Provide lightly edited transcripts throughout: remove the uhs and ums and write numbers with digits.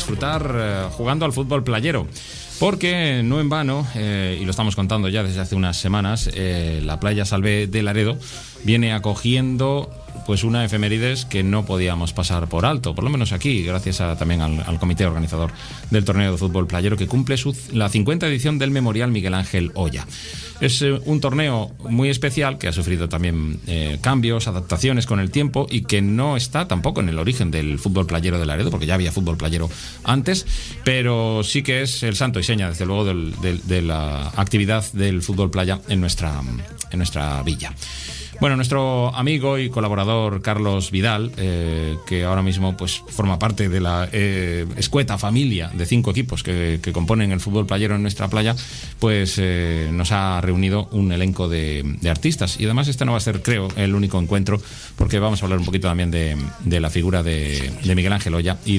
disfrutar jugando al fútbol playero. Porque no en vano, y lo estamos contando ya desde hace unas semanas, la Playa Salvé de Laredo viene acogiendo pues una efemérides que no podíamos pasar por alto, por lo menos aquí, gracias también al comité organizador del torneo de fútbol playero, que cumple la 50ª edición del Memorial Miguel Ángel Oya. Es un torneo muy especial que ha sufrido también cambios, adaptaciones con el tiempo, y que no está tampoco en el origen del fútbol playero de Laredo, porque ya había fútbol playero antes, pero sí que es el santo y seña, desde luego, de la actividad del fútbol playa en nuestra villa. Bueno, nuestro amigo y colaborador Carlos Vidal, que ahora mismo pues forma parte de la escueta familia de 5 equipos que componen el fútbol playero en nuestra playa, pues nos ha reunido un elenco de artistas. Y además este no va a ser, creo, el único encuentro, porque vamos a hablar un poquito también de la figura de Miguel Ángel Oya y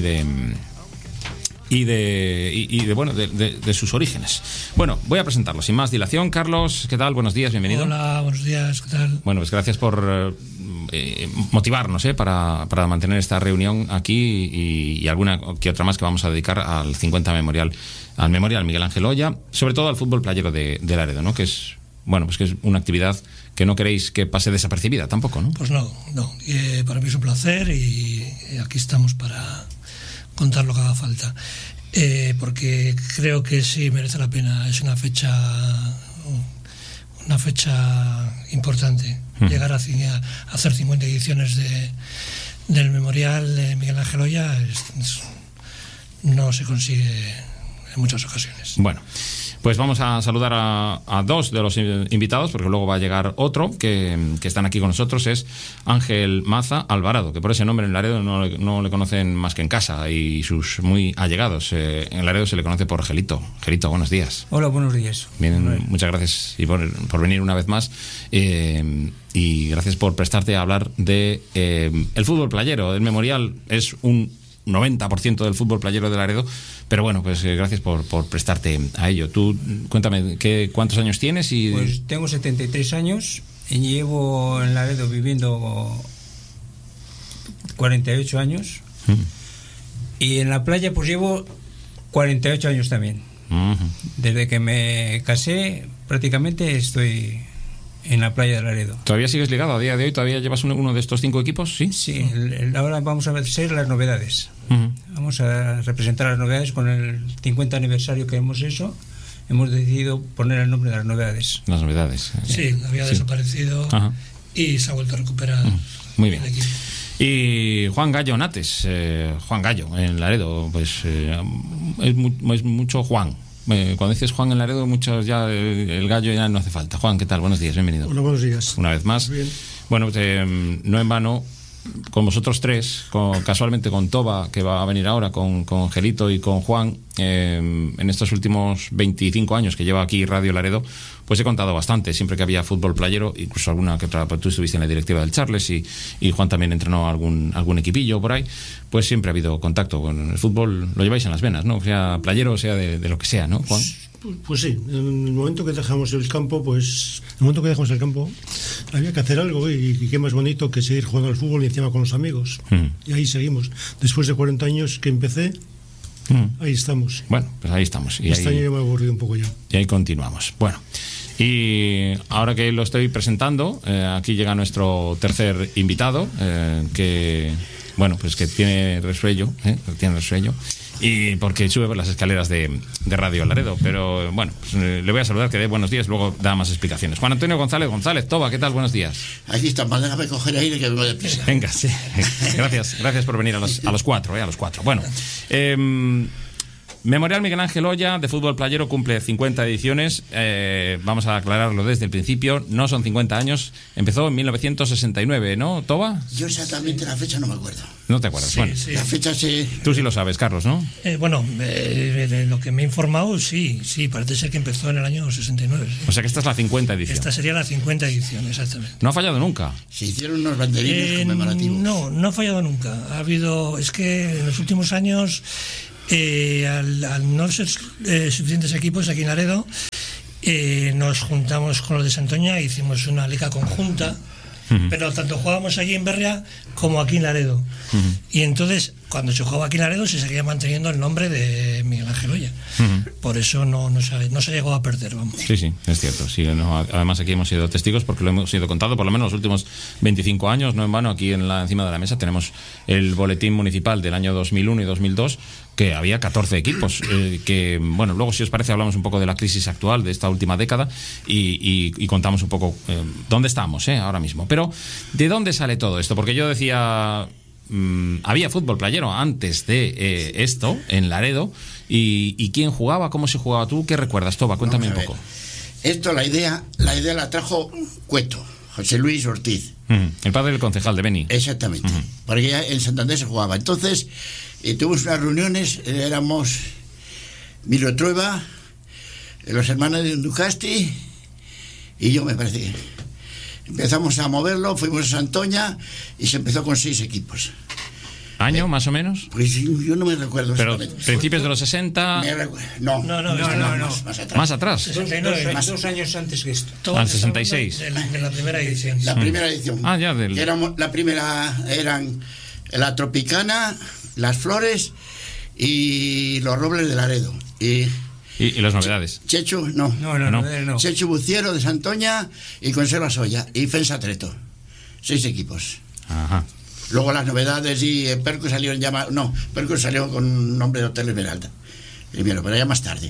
de sus orígenes. Bueno, voy a presentarlo sin más dilación. Carlos, ¿qué tal? Buenos días, bienvenido. Hola, buenos días, ¿qué tal? Bueno, pues gracias por motivarnos para mantener esta reunión aquí y alguna que otra más que vamos a dedicar al 50 Memorial Miguel Ángel Oya, sobre todo al fútbol playero de Laredo, ¿no? Que es, bueno, pues que es una actividad que no queréis que pase desapercibida tampoco, ¿no? Pues no. Para mí es un placer y aquí estamos para contar lo que haga falta, porque creo que sí merece la pena. Es una fecha importante. Llegar a hacer 50 ediciones del Memorial de Miguel Ángel Oya no se consigue en muchas ocasiones. Bueno, pues vamos a saludar a 2 de los invitados, porque luego va a llegar otro que están aquí con nosotros. Es Ángel Maza Alvarado, que por ese nombre en Laredo no le conocen más que en casa y sus muy allegados. En Laredo se le conoce por Gelito. Gelito, buenos días. Hola, buenos días. Bien, muchas gracias y por venir una vez más. Y gracias por prestarte a hablar de el fútbol playero. El Memorial es un 90% del fútbol playero de Laredo, pero bueno, pues gracias por prestarte a ello. Tú, cuéntame, ¿cuántos años tienes? Pues tengo 73 años y llevo en Laredo viviendo 48 años. Y en la playa pues llevo 48 años también. Desde que me casé prácticamente estoy en la playa de Laredo. ¿Todavía sigues ligado a día de hoy? ¿Todavía llevas uno de estos 5 equipos? Sí. Sí, ahora vamos a ver las novedades. Vamos a representar las novedades con el 50 aniversario que hemos hecho. Hemos decidido poner el nombre de las novedades. Las novedades. Sí, había desaparecido. Ajá. Y se ha vuelto a recuperar. Muy bien. El equipo. Y Juan Gallo Nates, Juan Gallo en Laredo, pues es mucho Juan. Cuando dices Juan en Laredo, muchos ya el gallo ya no hace falta. Juan, ¿qué tal? Buenos días, bienvenido. Hola, buenos días. Una vez más. Bien. Bueno, no en vano, con vosotros 3, casualmente con Toba, que va a venir ahora, con Gelito y con Juan, en estos últimos 25 años que lleva aquí Radio Laredo, pues he contado bastante. Siempre que había fútbol playero, incluso alguna que otra, pues tú estuviste en la directiva del Charles y Juan también entrenó algún equipillo por ahí, pues siempre ha habido contacto con el fútbol. Lo lleváis en las venas, ¿no? Sea playero o sea de lo que sea, ¿no, Juan? Pues sí, en el momento que dejamos el campo, había que hacer algo, y qué más bonito que seguir jugando al fútbol y encima con los amigos. Y ahí seguimos. Después de 40 años que empecé, ahí estamos. Bueno, pues ahí estamos. Y este año ya me he aburrido un poco ya. Y ahí continuamos. Bueno, y ahora que lo estoy presentando, aquí llega nuestro tercer invitado, que tiene resuello, y porque sube por las escaleras de Radio Laredo. Pero bueno, pues, le voy a saludar, que dé buenos días, luego da más explicaciones. Juan Antonio González, Toba, ¿qué tal? Buenos días. Aquí está, déjame coger aire que vengo de prisa. Venga, sí. Gracias por venir a los 4. Bueno, Memorial Miguel Ángel Oya de fútbol playero cumple 50 ediciones. Vamos a aclararlo desde el principio. No son 50 años. Empezó en 1969, ¿no, Toba? Yo exactamente la fecha no me acuerdo. ¿No te acuerdas? Sí, bueno, sí. La fecha sí. Tú sí lo sabes, Carlos, ¿no? De lo que me he informado, sí, parece ser que empezó en el año 69. Sí. O sea que esta es la 50 edición. Esta sería la 50 edición, exactamente. ¿No ha fallado nunca? Se hicieron unos banderines conmemorativos. No ha fallado nunca. Es que en los últimos años, al no ser suficientes equipos aquí en Laredo, nos juntamos con los de Santoña, hicimos una liga conjunta pero tanto jugábamos allí en Berria como aquí en Laredo. Y entonces, cuando se jugaba aquí en Laredo, se seguía manteniendo el nombre de Miguel Ángel Oya. Por eso no se llegó a perder, vamos. Sí, es cierto. Sí, además aquí hemos sido testigos porque lo hemos sido contado por lo menos los últimos 25 años, no en vano. Aquí encima de la mesa tenemos el boletín municipal del año 2001 y 2002, que había 14 equipos, que, bueno, luego si os parece hablamos un poco de la crisis actual de esta última década y contamos un poco dónde estamos ahora mismo. Pero, ¿de dónde sale todo esto? Porque yo decía, había fútbol playero antes de esto, en Laredo, y ¿quién jugaba? ¿Cómo se jugaba? ¿Tú qué recuerdas, Toba? Cuéntame un poco. Esto, la idea la trajo Cueto, José Luis Ortiz. El padre del concejal de Beni. Exactamente, porque ya en Santander se jugaba. Entonces, tuvimos unas reuniones, éramos Miro Trueba, los hermanos de Ducasti y yo, me parece. Empezamos a moverlo, fuimos a Santoña y se empezó con 6 equipos. ¿Año, más o menos? Pues yo no me recuerdo Pero exactamente. principios de los 60... No. Más atrás. Más atrás. 69. Dos años antes que esto. Todo Al está 66. De la primera edición. La primera edición. Ya del... Que la primera eran la Tropicana, las Flores y los Robles de Laredo. Y las novedades. Chechu, no. No. Chechu Buciero de Santoña y Conserva Soya y Fensa Treto. 6 equipos. Ajá. Luego las novedades y Percus salieron ya Percus salió con nombre de Hotel Esmeralda. Primero, pero ya más tarde.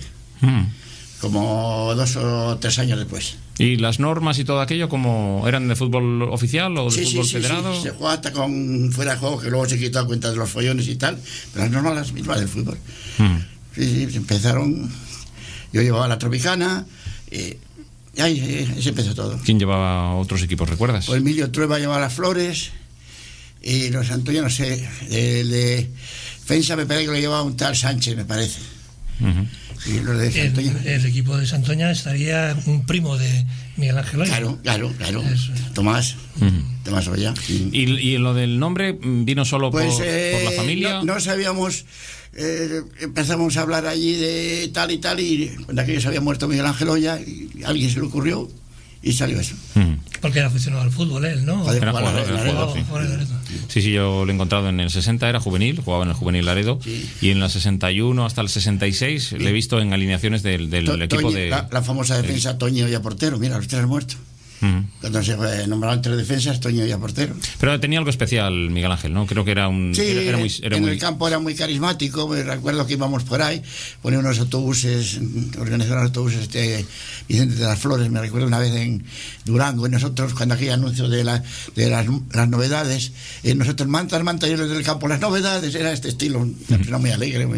Como 2 o 3 años después. ¿Y las normas y todo aquello como eran de fútbol oficial o de fútbol federado? Sí, se juega hasta con fuera de juego, que luego se quitó a cuenta de los follones y tal, pero las normas las mismas del fútbol. Sí, empezaron. Yo llevaba la Tropicana y ahí se empezó todo. ¿Quién llevaba otros equipos, recuerdas? Pues Emilio Trueba llevaba las Flores y los Antonio, no sé, el de Fensa me parece que lo llevaba un tal Sánchez, me parece. Y los de Santoña. El equipo de Santoña estaría un primo de Miguel Ángel Oya. Claro. Tomás Oya. ¿Y en lo del nombre vino solo por la familia? No sabíamos, empezamos a hablar allí de tal y tal, y cuando aquello se había muerto Miguel Ángel Oya, y a alguien se le ocurrió y salió eso. Porque era aficionado al fútbol él, ¿no? Era jugador, sí. Sí, yo lo he encontrado en el 60, era juvenil, jugaba en el juvenil Laredo, y en la 61 hasta el 66 le he visto en alineaciones del equipo de... La famosa defensa Toño Oya portero, mira, los 3 muertos. Cuando se nombraban 3 defensas, Toño Oya portero. Pero tenía algo especial Miguel Ángel, ¿no? Creo que era un... Sí, era el campo era muy carismático. Me recuerdo que íbamos por ahí, ponía unos autobuses, organizaban los autobuses Vicente de las Flores, me recuerdo una vez en Durango, y nosotros, cuando aquel anuncio de las novedades, nosotros mantas y los del campo, las novedades, era este estilo, una persona muy alegre,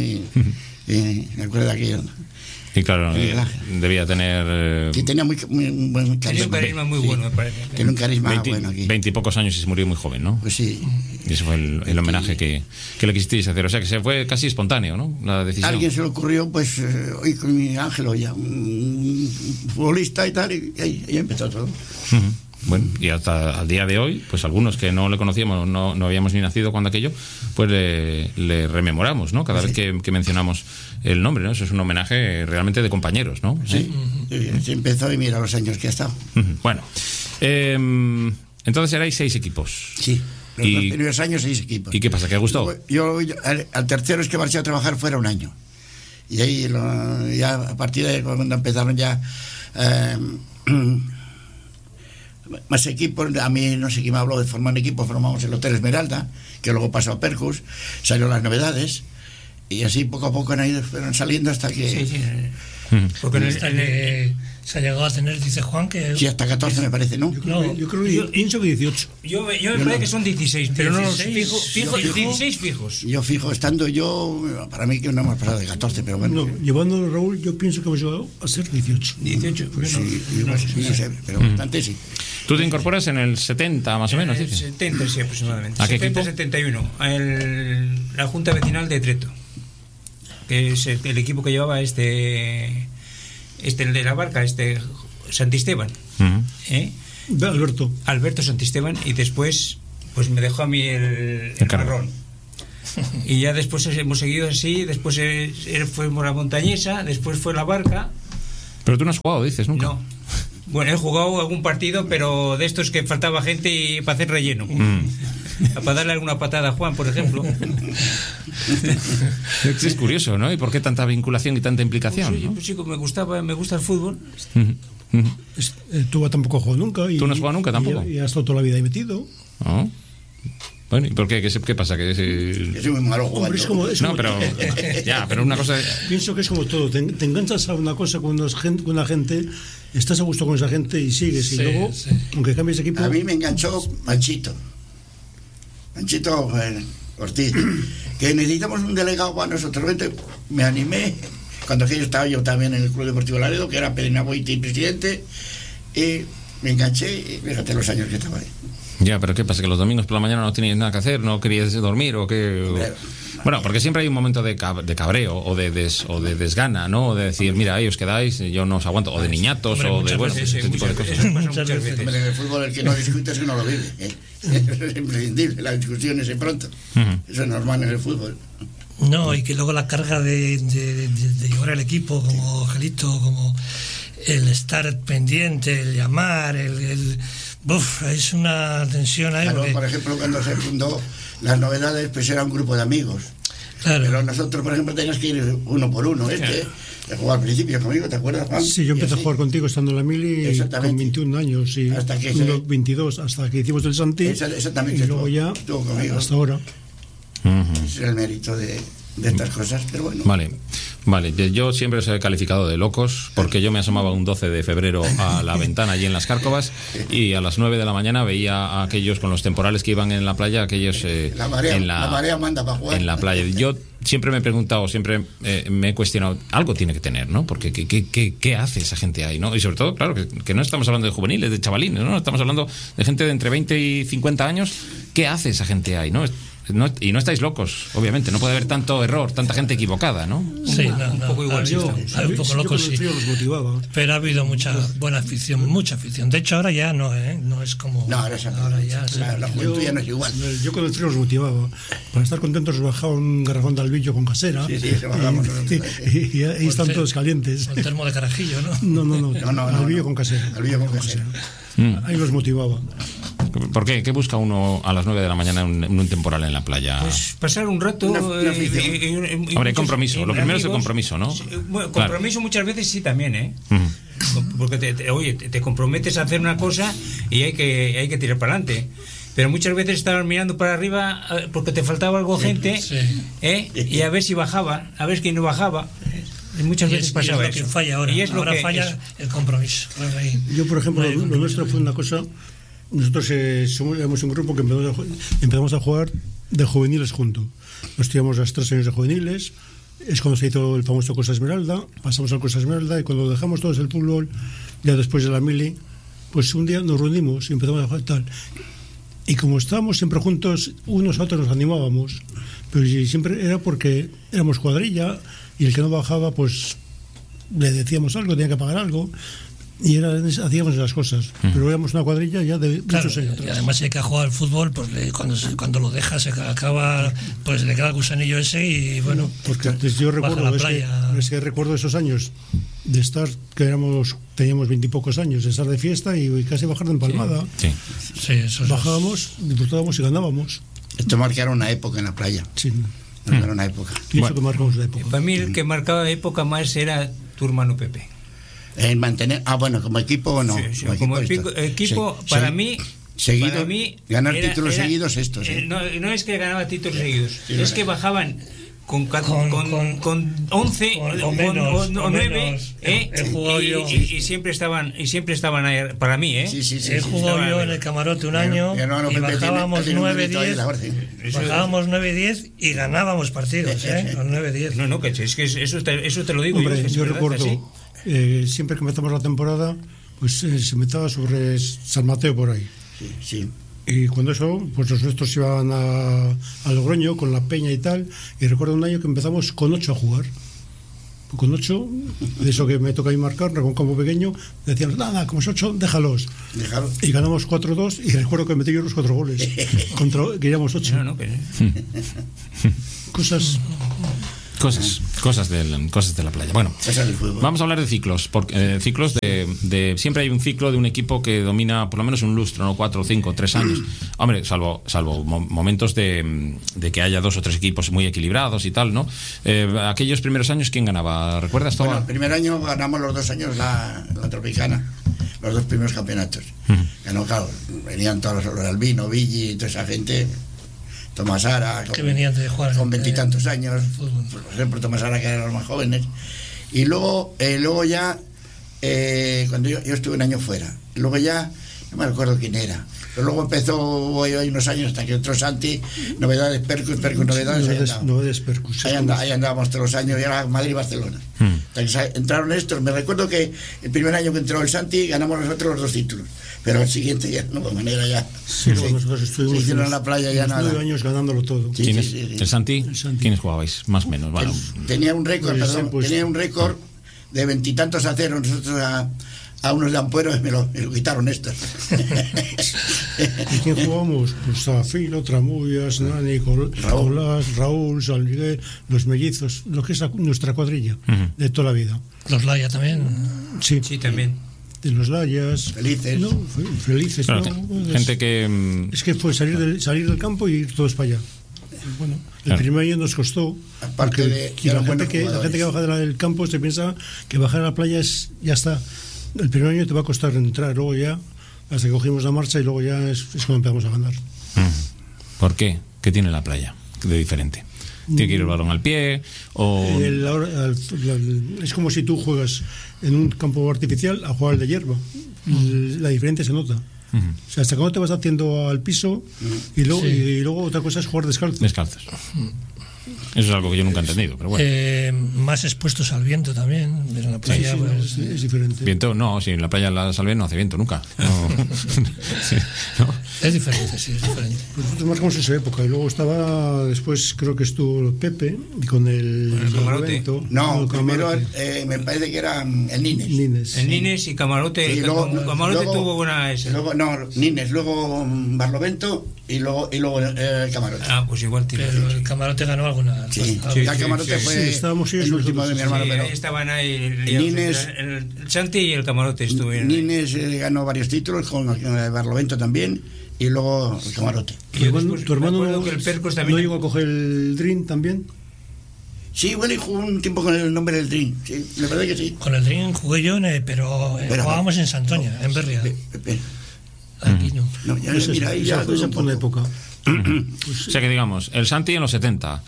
me acuerdo de aquello. Y claro, debía tener... Sí, tenía muy buen carisma. Tenía un carisma muy bueno, me parece. Tiene un carisma bueno aquí. 20 y pocos años y se murió muy joven, ¿no? Pues sí. Y ese fue el homenaje que le quisisteis hacer. O sea, que se fue casi espontáneo, ¿no? La decisión. Alguien se le ocurrió, pues, hoy con mi Ángel Oya, un futbolista y tal, y ahí empezó todo. Bueno, y hasta al día de hoy, pues algunos que no le conocíamos, no habíamos ni nacido cuando aquello, pues le rememoramos, ¿no? Cada vez que mencionamos el nombre, ¿no? Eso es un homenaje realmente de compañeros, ¿no? Sí, se empezó y mira los años que ha estado. Bueno, entonces erais 6 equipos. Sí, los 2 primeros años 6 equipos. ¿Y qué pasa? ¿Qué gustó? Yo al tercero es que marché a trabajar fuera un año. Y ahí ya a partir de cuando empezaron ya... más equipos, a mí no sé quién me habló de formar un equipo, formamos el Hotel Esmeralda, que luego pasó a Percus, salieron las novedades, y así poco a poco fueron saliendo hasta que... Sí. Porque se ha llegado a tener, dice Juan, que... Sí, hasta 14 me parece, ¿no? Yo pienso que 18. Yo me parece que son 16, pero no los fijo, 16 fijos. Yo fijo, estando yo, para mí que no hemos pasado de 14, pero bueno. No, llevándolo Raúl, yo pienso que hemos llegado a ser 18. 18. Sí, no sé, pero bastante sí. ¿Tú te incorporas en el 70 más o menos? En el 70, sí, aproximadamente. ¿A qué 70, equipo? 71. La Junta Vecinal de Treto, que es el equipo que llevaba el de la barca, Santisteban. Alberto Santisteban, y después pues me dejó a mí el marrón. Y ya después hemos seguido así, después fuimos la Montañesa, después fue la barca. Pero tú no has jugado, dices, nunca. Bueno, he jugado algún partido, pero de estos que faltaba gente y para hacer relleno. Para darle alguna patada a Juan, por ejemplo. Es curioso, ¿no? ¿Y por qué tanta vinculación y tanta implicación? Pues, ¿no? pues sí, me gusta el fútbol. Tú tampoco has jugado nunca. ¿Tú no has jugado nunca tampoco? Y has estado toda la vida ahí metido. ¿No? Bueno, ¿y por qué? ¿Qué pasa? Que soy muy malo jugando. Hombre, es como pero una cosa... Pienso que es como todo. Te enganchas a una cosa con una gente, estás a gusto con esa gente y sigues. Y luego, aunque cambies de equipo... A mí me enganchó Manchito Ortiz, que necesitamos un delegado para nosotros. Me animé, cuando aquello estaba yo también en el Club Deportivo Laredo, que era Pedrina Boiti presidente, y me enganché y fíjate los años que estaba ahí. Ya, pero ¿qué pasa? ¿Que los domingos por la mañana no tenías nada que hacer? ¿No querías dormir o qué? Bueno, porque siempre hay un momento de cabreo o de desgana, ¿no? O de decir, mira, ahí os quedáis, yo no os aguanto. O de niñatos, o de, bueno, ese tipo de cosas. Muchas veces. En el fútbol el que no discute es que no lo vive. Eso es imprescindible, la discusión es pronto. Eso es normal en el fútbol. No, y que luego la carga de llevar el equipo como Angelito, como el estar pendiente, el llamar, es una tensión ahí. Claro, porque... por ejemplo, cuando se fundó Las Novedades, pues era un grupo de amigos. Claro. Pero nosotros, por ejemplo, teníamos que ir uno por uno. Jugó al principio conmigo, ¿te acuerdas, Juan? Sí, yo empecé a jugar contigo estando en la Mili con 21 años y hasta que 22, hasta que hicimos el Santi. Exactamente. Y luego ya, hasta ahora. Ese es el mérito de estas cosas, pero bueno. Vale, yo siempre os he calificado de locos porque yo me asomaba un 12 de febrero a la ventana allí en Las Cárcovas y a las 9 de la mañana veía a aquellos con los temporales que iban en la playa, aquellos la marea manda para jugar en la playa. Yo siempre me he preguntado, siempre me he cuestionado, algo tiene que tener, ¿no? Porque ¿qué hace esa gente ahí, ¿no? Y sobre todo, claro, que no estamos hablando de juveniles, de chavalines, ¿no? Estamos hablando de gente de entre 20 y 50 años. ¿Qué hace esa gente ahí, no? Y no estáis locos, obviamente, no puede haber tanto error, tanta gente equivocada, ¿no? Sí, un poco igual. Un poco locos, sí. Pero ha habido mucha buena afición, mucha afición. De hecho, ahora ya no, no es como. No, ahora ya. La juventud ya no es igual. Yo con el frío los motivaba. Para estar contentos, os bajaba un garrafón de albillo con casera. Sí, se bajamos. Y ahí están todos calientes. El termo de carajillo, ¿no? No, albillo con casera. Albillo con casera. Ahí los motivaba. ¿Por qué? ¿Qué busca uno a las 9 de la mañana en un temporal en la playa? Pues pasar un rato. Hombre, compromiso. Lo primero es el compromiso, ¿no? Bueno, compromiso muchas veces sí también, ¿eh? Porque te comprometes a hacer una cosa y hay que tirar para adelante. Pero muchas veces estabas mirando para arriba porque te faltaba algo gente, y a ver si bajaba, a ver quién no bajaba. Muchas veces pasaba eso. Es lo que falla ahora. Y es ahora lo que falla el compromiso. Yo, por ejemplo, lo nuestro fue una cosa. Nosotros éramos un grupo que empezamos a jugar de juveniles juntos. Nos tiramos los 3 años de juveniles. Es cuando se hizo el famoso Costa Esmeralda. Pasamos al Costa Esmeralda y cuando dejamos todos el fútbol, ya después de la Mili, pues un día nos reunimos y empezamos a jugar tal. Y como estábamos siempre juntos, unos a otros nos animábamos. Pero siempre era porque éramos cuadrilla y el que no bajaba, pues le decíamos algo, tenía que pagar algo. Y hacíamos las cosas, pero éramos una cuadrilla ya de muchos años. Y además hay que jugar al fútbol, pues cuando lo dejas se acaba, pues le queda el gusanillo ese y bueno. Porque yo recuerdo, recuerdo esos años de estar, teníamos 20 y pocos años, de estar de fiesta y casi bajar de empalmada. Sí, eso bajábamos, disfrutábamos y ganábamos. Esto marcaron una época en la playa. Sí. Marcaron una época. Pienso que marcamos la época. Para mí el que marcaba época más era tu hermano Pepe. En mantener, como equipo o no. Sí, como equipo, para mí, ganar títulos seguidos estos. No es que ganaba títulos seguidos, es que bajaban con 11 o 9 y siempre estaban ahí para mí, he jugado yo en el camarote un año y bajábamos 9-10 y ganábamos partidos, con 9-10. No, que es que eso te lo digo. Hombre, yo recuerdo siempre que empezamos la temporada, pues se metaba sobre San Mateo por ahí. Sí. Y cuando eso, pues los nuestros iban a Logroño con la peña y tal. Y recuerdo un año que empezamos con 8 a jugar. Con 8, de eso que me toca a mí marcar, con un campo pequeño, decían, nada, como es 8, déjalos. Y ganamos 4-2 y recuerdo que metí yo los 4 goles. Que íbamos 8. No, Cosas. Cosas de la playa. Bueno, vamos a hablar de ciclos, porque ciclos de siempre hay un ciclo de un equipo que domina por lo menos un lustro, ¿no? 4, 5, 3 años. Hombre, salvo momentos de que haya 2 o 3 equipos muy equilibrados y tal, ¿no? Aquellos primeros años, ¿quién ganaba? ¿Recuerdas todo? Bueno, el primer año ganamos los 2 años la Tropicana, los 2 primeros campeonatos. Ganó, claro, venían todos los Albino, Villi, toda esa gente. Tomás Ara, que venían de jugar con 20 y tantos años, por ejemplo Tomás Ara, que eran los más jóvenes, y luego ya cuando yo estuve un año fuera, luego ya no me acuerdo quién era, pero luego empezó hay unos años hasta que entró Santi, novedades Percus, novedades Percus, ahí andábamos todos los años, y era Madrid y Barcelona. Entraron estos, me recuerdo que el primer año que entró el Santi ganamos nosotros los 2 títulos, pero el siguiente ya no, de manera ya nosotros estuvimos en la playa ya nada. 9 años ganándolo todo. ¿El Santi? ¿Quiénes jugabais? Más o menos. Bueno. Tenía un récord, tenía un récord de 20 y tantos a 0. Nosotros a unos de Ampuero me lo quitaron estos. ¿Y quién jugamos? Pues Zafiro, Tramullas, Nani, Colás, Raúl, San Miguel, los mellizos, lo que es nuestra cuadrilla de toda la vida. Los Laya también. Sí, también. De los Layas. Felices. No, felices, claro, no. Gente que... Es que fue salir del campo y ir todos para allá. Bueno, el primer año nos costó, porque la gente que baja del campo se piensa que bajar a la playa ya está. El primer año te va a costar entrar, luego ya, hasta que cogimos la marcha y luego ya es cuando empezamos a ganar. ¿Por qué? ¿Qué tiene la playa de diferente? ¿Tiene que ir el balón al pie? O... es como si tú juegas en un campo artificial a jugar al de hierba. La diferencia se nota. O sea, hasta cuando te vas haciendo al piso y luego otra cosa es jugar descalzos. Eso es algo que yo nunca he entendido, pero bueno. Más expuestos al viento también. En la playa es diferente. Viento, no, si en la playa la Salve no hace viento nunca. No. ¿No? Es diferente, sí, es diferente. Pues nosotros marcamos esa época y luego estaba, después creo que estuvo Pepe con el Camarote. No, primero me parece que era el Nines. El Nines y Camarote. Sí, Camarote tuvo buena esa. Nines, luego Barlovento y luego el Camarote. Pues igual tiene. Pero el Camarote ganó alguna. Sí, el Camarote fue el último de mi hermano. Pero ahí estaban ahí el Santi y el Camarote estuvieron. Nines ganó varios títulos con el Barlovento también. Y luego el Camarote. ¿Tu hermano que el Percos también no llegó a coger el Dream también? Sí, bueno, y jugó un tiempo con el nombre del Dream. Sí, la verdad que sí. Con el Dream jugué yo, pero jugábamos en Santoña, en Berria. Aquí no. No, ya mira, ahí ya esa fue una época. O sea que digamos, el Santi en los 70,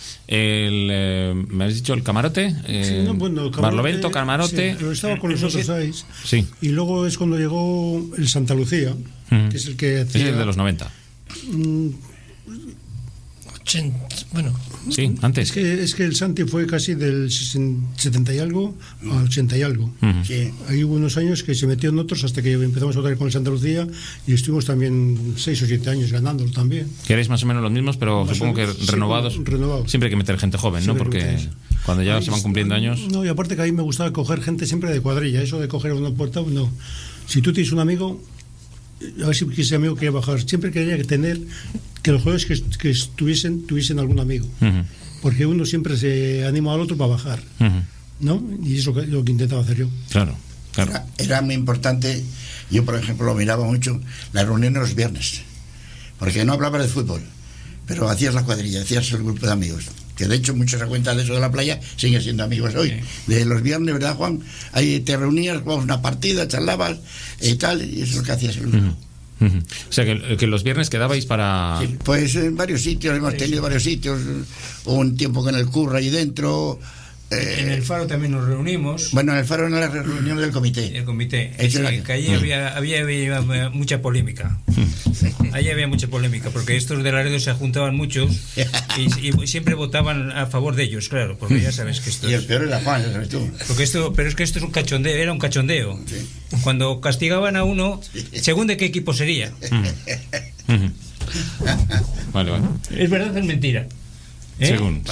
me has dicho el Camarote, Barlovento, Camarote. Sí, pero estaba con nosotros, ¿sabes? Sí. Y luego es cuando llegó el Santa Lucía, que es el que hacía, es el de los 90. 80, bueno. Sí, antes. Es que el Santi fue casi del 70 y algo a 80 y algo. Sí. Ahí hubo unos años que se metió en otros hasta que empezamos a otra vez con el Santa Lucía y estuvimos también 6 o 7 años ganándolo también. Que erais más o menos los mismos, pero más supongo que renovados. Siempre hay que meter gente joven, ¿no? Porque cuando ya se van cumpliendo años... No, y aparte que a mí me gustaba coger gente siempre de cuadrilla. Eso de coger a una puerta, no. Si tú tienes un amigo, a ver si ese amigo quiere bajar. Siempre quería tener que los jugadores que tuviesen algún amigo. Porque uno siempre se anima al otro para bajar, ¿no? Y eso es lo que intentaba hacer yo. Claro. Era muy importante. Yo, por ejemplo, lo miraba mucho las reuniones los viernes, porque no hablaba de fútbol, pero hacías la cuadrilla, hacías el grupo de amigos, que de hecho muchos se cuentan de eso de la playa, siguen siendo amigos hoy. De los viernes, ¿verdad, Juan? Ahí te reunías, jugabas una partida, charlabas y tal, y eso es lo que hacías el grupo. O sea, que los viernes quedabais para... Sí, pues en varios sitios, hemos tenido varios sitios, un tiempo con el Curro ahí dentro. En el Faro también nos reunimos. Bueno, en el Faro en la reunión del comité. El comité. Que allí había mucha polémica. Allí había mucha polémica, porque estos de Laredo se juntaban muchos y siempre votaban a favor de ellos, claro, porque ya sabes que esto Y el peor era Juan, ¿sabes tú? Pero es que esto es un cachondeo, era un cachondeo. Sí. Cuando castigaban a uno, según de qué equipo sería. Vale. ¿Es verdad o es mentira? Según.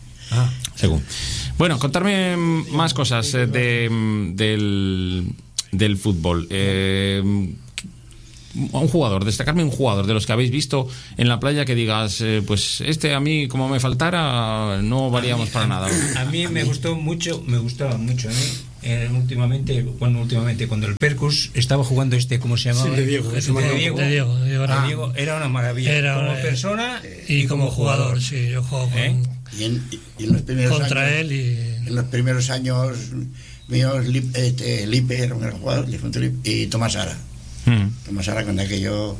Bueno, contarme más cosas del fútbol. un jugador, destacarme un jugador de los que habéis visto en la playa que digas, pues a mí como me faltara no valíamos para nada. A mí me gustaba mucho últimamente cuando el Percus estaba jugando ¿cómo se llamaba? Sí, de Diego. Era una maravilla como persona y como jugador. Sí, yo juego y en los primeros contra años, él y en los primeros años míos, Lipe era un gran jugador, y Tomás Sara. Tomás Sara con aquello.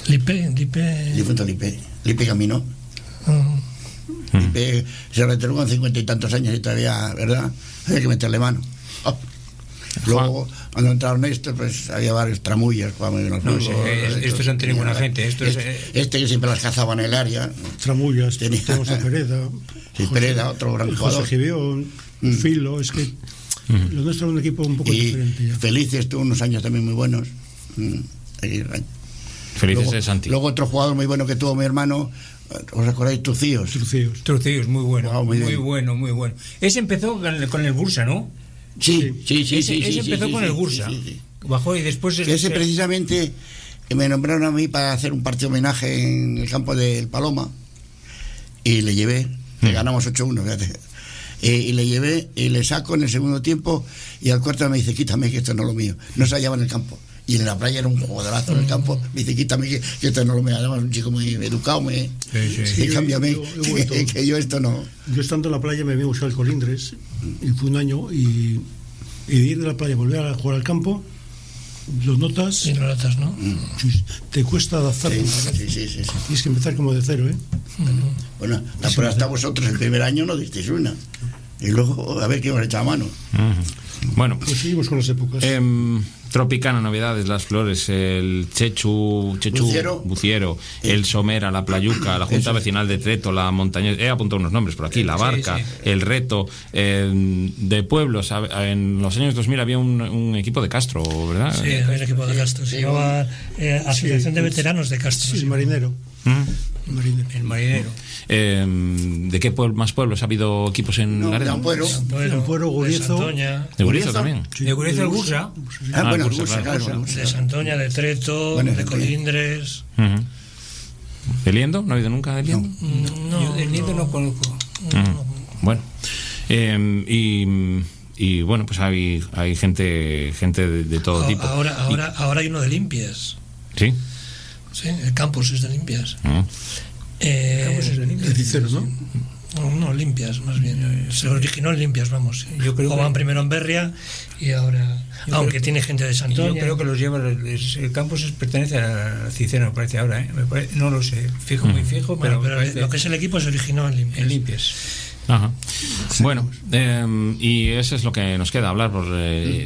Lipe caminó. Lipe se retiró con 50 y tantos años y todavía, ¿verdad? Había que meterle mano. Luego, cuando entraron estos, pues había varios tramullas. Estos han tenido buena gente. Este que siempre las cazaba en el área. Tramullas, tenemos a Pereda. Sí, Pereda, otro gran jugador. José Gibeón, Filo, es que lo nuestro es un equipo un poco diferente. Ya. Felices tuvo unos años también muy buenos. Felices es Santi. Luego otro jugador muy bueno que tuvo mi hermano, ¿os acordáis? Trucíos, muy bueno. Wow, muy bueno. Ese empezó con el Bursa, ¿no? Sí. Ese empezó con el Bursa. Sí. Bajó y después... Ese precisamente me nombraron a mí para hacer un partido homenaje en el campo del Paloma y le llevé, le ganamos 8-1, fíjate. Y le llevé y le saco en el segundo tiempo y al cuarto me dice, quítame que esto no es lo mío. No se hallaba en el campo. Y en la playa era un jugadorazo en el campo. Me dice, quítame que esto no lo me además un chico muy educado, y cámbiame, que yo esto no. Yo estando en la playa me había buscado el Colindres y fue un año y de ir de la playa volver a jugar al campo, lo notas. Y lo notas, ¿no? Te cuesta adaptarte. Sí. Tienes que empezar como de cero, ¿eh? Bueno, la prueba hasta vosotros el primer año no disteis una. Y luego a ver qué os echado a mano. Bueno, pues seguimos con las épocas. Tropicana, novedades, Las Flores, el Chechu Buciero, el Somera, la Playuca, la Junta Vecinal de Treto, la Montañesa, he apuntado unos nombres por aquí, la Barca, el Reto, de pueblos. En los años 2000 había un equipo de Castro, ¿verdad? Sí, había un equipo de Castro, se llamaba Asociación de Veteranos de Castro. Sí, el Marinero. El Marinero. ¿De qué más pueblos ha habido equipos en Laredo? Ampuero, Guriezo. ¿De Guriezo también? De Guriezo el Bursa. El Bursa, claro. De Santoña, de Treto, de Colindres. ¿De Liendo? ¿No ha habido nunca de Liendo? No, yo de Liendo no conozco. Bueno. Y bueno, pues hay gente de todo tipo. Ahora hay uno de Limpias. ¿Sí? Sí, el campus es de Limpias. El campus es de Limpias. El Cicero, ¿no? No, Limpias, más bien. Se originó en Limpias, vamos. Yo creo Jugaban primero en Berria y ahora... Aunque tiene gente de Santoña. Yo creo que los lleva... El campus pertenece a Cicero, me parece ahora, ¿eh? No lo sé, muy fijo, pero lo que es el equipo se originó en Limpias. Ajá. Bueno, y eso es lo que nos queda hablar no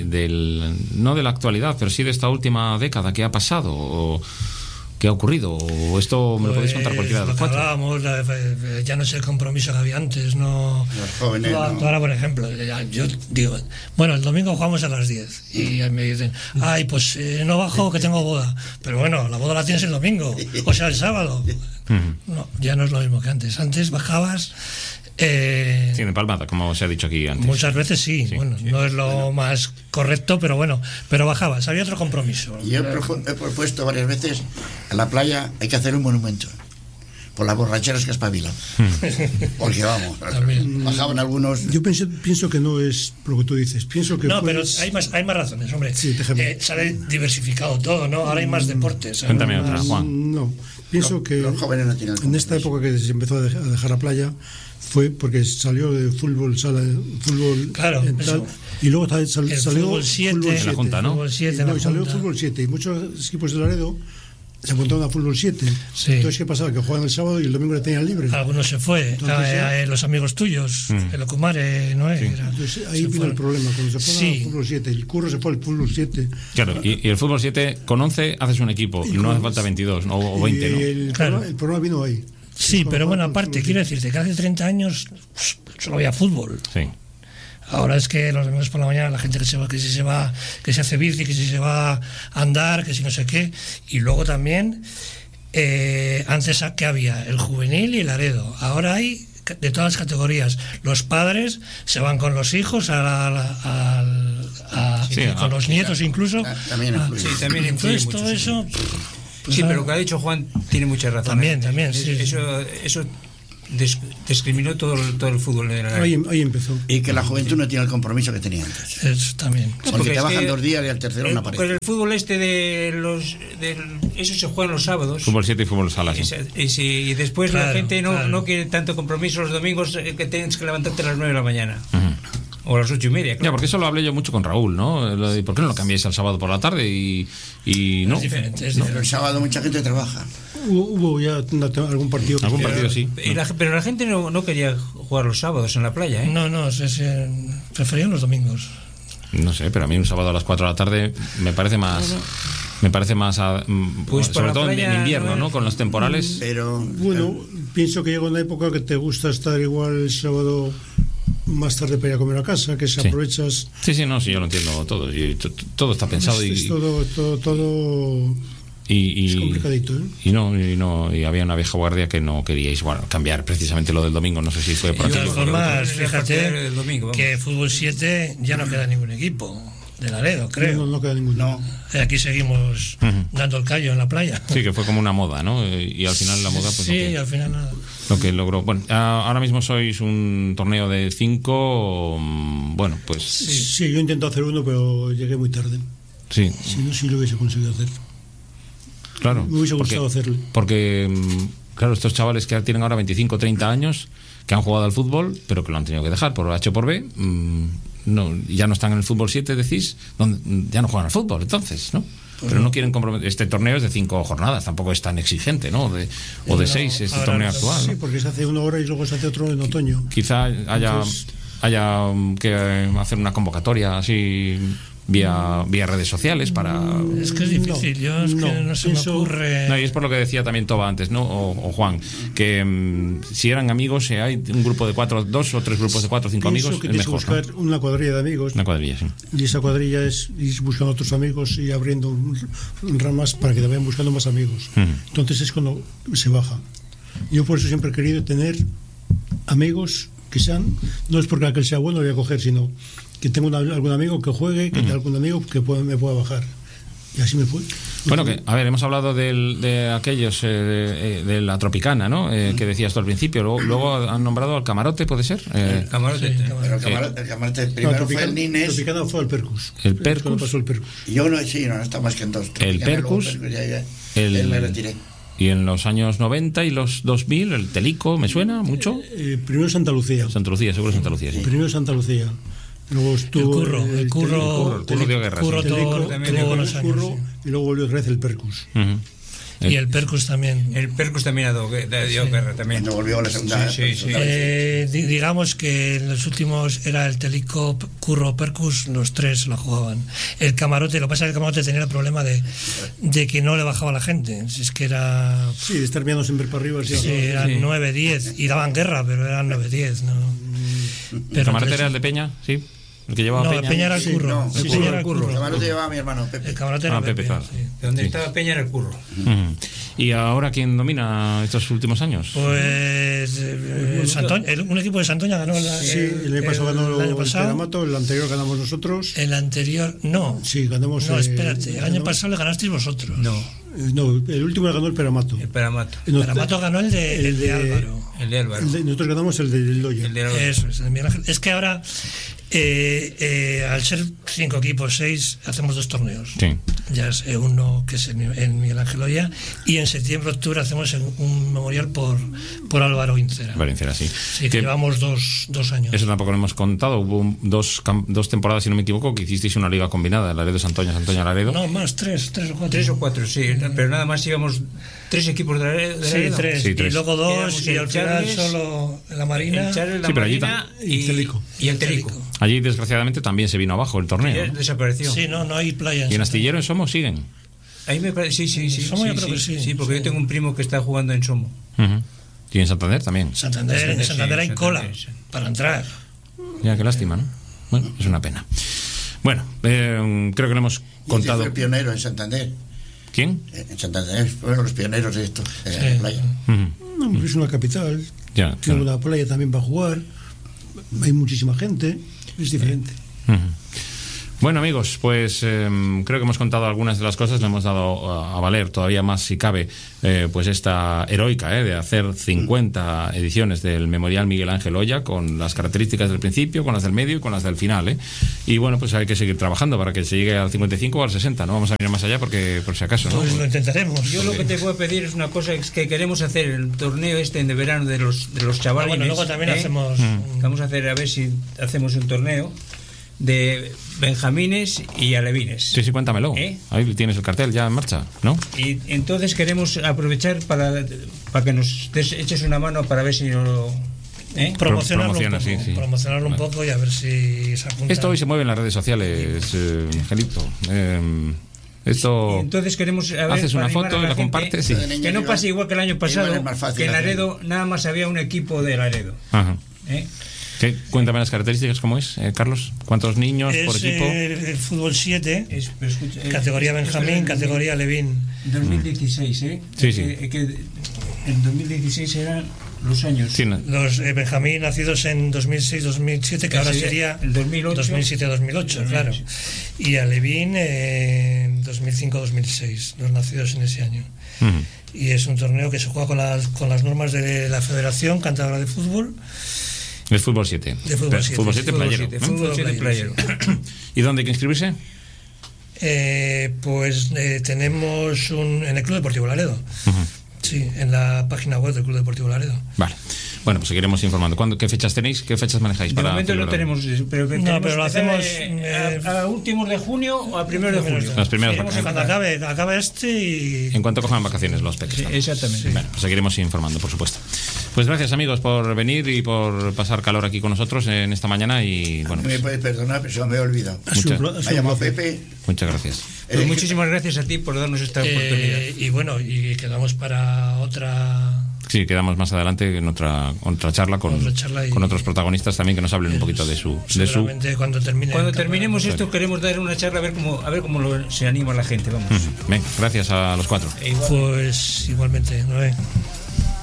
de la actualidad, pero sí de esta última década que ha pasado o qué ha ocurrido, o esto me lo podéis contar cualquiera de los cuatro. Hablábamos, ya no es el compromiso que había antes, no. Los jóvenes. Ahora, por ejemplo, yo digo, bueno, el domingo jugamos a las 10 y me dicen, ay, pues no bajo que tengo boda, pero bueno, la boda la tienes el domingo, o sea, el sábado. No, ya no es lo mismo que antes. Antes bajabas. Sí, de palmada, como se ha dicho aquí antes. Muchas veces sí. Bueno, no es lo más correcto, pero bueno, pero bajabas, había otro compromiso. Yo he propuesto varias veces en la playa hay que hacer un monumento por las borracheras que espabilan. Porque vamos, bajaban algunos. Yo pienso que no es lo que tú dices. Pienso que no, pero hay más razones, hombre. Sí, sale diversificado todo, ¿no? Ahora hay más deportes. Cuéntame otra, Juan. No, pienso que los jóvenes no tienen en esta época que se empezó a dejar la playa fue porque salió de fútbol sala, fútbol claro, tal, y luego salió fútbol 7 en la Junta, ¿no? Fútbol 7, y salió fútbol 7 y muchos equipos de Laredo se apuntaron a fútbol 7. Sí. Entonces, ¿qué pasaba? Que jugaban el sábado y el domingo le tenían libre. Algunos se fue. Entonces, los amigos tuyos, el Ocumare, ¿no? Sí. Entonces, ahí vino el problema. Cuando se fue al fútbol 7, el Curro se fue al fútbol 7. Claro, y el fútbol 7, con 11 haces un equipo, y no hace falta 22 o 20, ¿no? El problema vino ahí. Sí, pero bueno, aparte, quiero decirte que hace 30 años solo había fútbol. Sí. Ahora es que los domingos por la mañana la gente que se hace bici, que si se va a andar, que si no sé qué, y luego también antes que había el juvenil y el Laredo. Ahora hay de todas las categorías. Los padres se van con los hijos con los nietos incluso. También también entonces todo eso Pues sí, pero lo que ha dicho Juan tiene mucha razón. También, sí. Eso discriminó todo el fútbol. Ahí empezó. Y que la juventud no tiene el compromiso que tenía antes. Eso también. Porque trabajan 2 días y al tercero no aparece. Con el fútbol eso se juega los sábados. Fútbol 7 y fútbol sala, sí. Y después la gente no quiere tanto compromiso los domingos, que tienes que levantarte a las 9 de la mañana. O a las 8:30. Claro. Ya, porque eso lo hablé yo mucho con Raúl, ¿no? Lo de, ¿por qué no lo cambiáis al sábado por la tarde? Y no. Es diferente. Pero el sábado mucha gente trabaja. Hubo ya algún partido. Algún partido sí. Pero la gente no quería jugar los sábados en la playa, ¿eh? No, preferían los domingos. No sé, pero a mí un sábado a las 4 de la tarde me parece más... Me parece más, pues sobre todo playa, en invierno, ¿no? Con los temporales. Pero bueno, pienso que llega una época que te gusta estar igual el sábado más tarde para ir a comer a casa, que si aprovechas. Sí, no, sí, yo lo entiendo todo. Todo está pensado es todo es complicadito, ¿eh? Y había una vieja guardia que no queríais cambiar precisamente lo del domingo. No sé si fue por De aquí. todas formas, fíjate domingo, que Fútbol 7 ya no queda ningún equipo de Laredo, creo. No queda ninguno. Aquí seguimos dando el callo en la playa. Sí, que fue como una moda, ¿no? Y al final la moda, pues sí, al final nada. Lo que logró. Bueno, ahora mismo sois un torneo de 5. Bueno, pues. Sí, yo intenté hacer uno, pero llegué muy tarde. Sí. Si no, sí lo hubiese conseguido hacer. Claro. Me hubiese gustado hacerlo. Porque, claro, estos chavales que tienen ahora 25 o 30 años, que han jugado al fútbol, pero que lo han tenido que dejar por H o por B, ya no están en el fútbol 7, decís, ya no juegan al fútbol, entonces, ¿no? Pero no quieren comprometer. Este torneo es de 5 jornadas, tampoco es tan exigente, ¿no? O de 6, este torneo actual, ¿no? Sí, porque se hace una hora y luego se hace otro en otoño. Quizá haya que hacer una convocatoria así vía redes sociales para... Es que es difícil, no se me ocurre... No, y es por lo que decía también Toba antes, ¿no? O Juan, que si eran amigos, si hay un grupo de 4, 2 o 3 grupos de 4 o 5 amigos, que es mejor, buscar, ¿no? Una cuadrilla de amigos. Una cuadrilla, sí. Y esa cuadrilla es ir buscando otros amigos y abriendo ramas para que te vayan buscando más amigos. Entonces es cuando se baja. Yo por eso siempre he querido tener amigos que sean, no es porque aquel sea bueno lo voy a coger, sino que tengo algún amigo que juegue, que tenga algún amigo que me pueda bajar. Y así me fue. Bueno, a ver, hemos hablado de aquellos de la Tropicana, ¿no? Que decías tú al principio. Luego han nombrado al Camarote, ¿puede ser? El Camarote. Sí, pero el Camarote primero fue el Nines. Tropicana fue el Percus. El Percus. Pasó el Percus. Yo no está más que en 2. El Percus. Me retiré. Y en los años 90 y los 2000, el Telico, ¿me suena mucho? Primero Santa Lucía. Santa Lucía, seguro Santa Lucía, sí. Primero Santa Lucía. Luego estuvo el Curro dio guerra. Y luego volvió otra vez el Percus. Y el Percus también. El Percus también dio guerra también. No volvió a la segunda. Sí. Digamos que en los últimos era el Telico, Curro, Percus, los 3 la jugaban. El Camarote, lo que pasa es que el Camarote tenía el problema de que no le bajaba la gente. Si es que era... Sí, de estar mirando siempre para arriba. Sí, eran 9, 10 y daban guerra, pero eran 9, 10, ¿no? ¿El Camarote era el de Peña? Sí. El que llevaba Peña. Peña era el Curro. Peña era el Curro. El Camarote llevaba a mi hermano Pepe. El Camarote era Pepe, claro. Sí. Donde estaba Peña era el Curro. ¿Y ahora quién domina estos últimos años? Pues un equipo de Santoña ganó el año pasado ganó el Peramato, el anterior ganamos nosotros. El anterior, no. Sí, ganamos. No, espérate, el año pasado le ganasteis vosotros. No, el último le ganó el Peramato. El Peramato. El Peramato ganó el de Álvaro. El de Álvaro. Nosotros ganamos el de Loya. Eso es, el de Miguel Ángel. Es que ahora, al ser 5 equipos, 6, hacemos 2 torneos. Sí. Ya es uno que es el Miguel Ángel Loya, y en septiembre, octubre hacemos un memorial por Álvaro Incera. Álvaro Incera, sí. Sí, que llevamos 2 años. Eso tampoco lo hemos contado. Hubo 2 temporadas, si no me equivoco, que hicisteis una liga combinada, Laredo-Santoña, Santoña-Laredo. No, más, 3 o 4. 3 o 4, sí, pero nada más íbamos 3 equipos de Laredo. Sí, 3. Sí, 3. Y luego 2, y al final Charles, solo la Marina. El Charles, la sí, pero Marina y Telico. Y el Telico. Allí, desgraciadamente, también se vino abajo el torneo. Ya desapareció. Sí, no hay playa. ¿Y en Astillero, en Somos, siguen? Ahí me parece, sí. Somo, yo creo que sí. Sí, porque yo tengo un primo que está jugando en Somo. ¿Y en Santander también? En Santander hay cola para entrar. Ya, qué lástima, ¿no? Bueno, es una pena. Bueno, creo que lo hemos contado. Fue el pionero en Santander. ¿Quién? En Santander fueron los pioneros de esto, de la playa. No, es una capital. Ya, tiene una playa también para jugar. Hay muchísima gente. Es diferente. Bueno, amigos, pues creo que hemos contado algunas de las cosas, le hemos dado a valer todavía más, si cabe, pues esta heroica de hacer 50 ediciones del Memorial Miguel Ángel Oya, con las características del principio, con las del medio y con las del final. Y bueno, pues hay que seguir trabajando para que se llegue al 55 o al 60, no vamos a mirar más allá porque por si acaso, ¿no? Pues lo intentaremos. Yo lo que te voy a pedir es una cosa, es que queremos hacer el torneo de verano de los chavales. Bueno, luego también hacemos... Vamos a hacer, a ver si hacemos un torneo de benjamines y alevines. Sí, cuéntamelo. Ahí tienes el cartel ya en marcha, ¿no? Y entonces queremos aprovechar para que nos eches una mano para ver si lo... Promocionarlo un poco y a ver si se apunta. Esto hoy se mueve en las redes sociales, Angelito. Esto. Entonces queremos haces una foto y la compartes. Sí. Que no pase igual que el año pasado, que en Laredo nada más había un equipo de Laredo. Ajá. Cuéntame las características, ¿cómo es, Carlos? ¿Cuántos niños por equipo? El fútbol 7, categoría Benjamín, categoría Levín. 2016, Sí. Que en 2016 eran los años. Sí, los Benjamín nacidos en 2006-2007, que ahora sería el 2007-2008, claro. Y a Levín en 2005-2006, los nacidos en ese año. Y es un torneo que se juega con las normas de la Federación Cántabra de Fútbol. El fútbol 7. De fútbol 7. Fútbol 7 playero. Fútbol 7 playero. ¿Y dónde hay que inscribirse? Tenemos en el Club Deportivo Laredo. Sí, en la página web del Club Deportivo Laredo. Vale. Bueno, pues seguiremos informando. ¿Qué fechas tenéis? ¿Qué fechas manejáis? De momento no tenemos, pero lo hacemos a últimos de junio o a primeros de julio. Las primeras vacaciones. Cuando acabe y... En cuanto cojan vacaciones los peques. Sí, exactamente. Sí. Bueno, pues seguiremos informando, por supuesto. Pues gracias, amigos, por venir y por pasar calor aquí con nosotros en esta mañana. Y bueno, me puedes perdonar, pero se me he olvidado. Me llamo Pepe. Muchas gracias. Pues muchísimas gracias a ti por darnos esta oportunidad. Y bueno, y quedamos para otra... Sí, quedamos más adelante en otra charla con otros protagonistas también que nos hablen un poquito de su... Cuando terminemos esto queremos dar una charla a ver cómo se anima la gente. Vamos. Bien, gracias a los cuatro. Pues igualmente, Noé.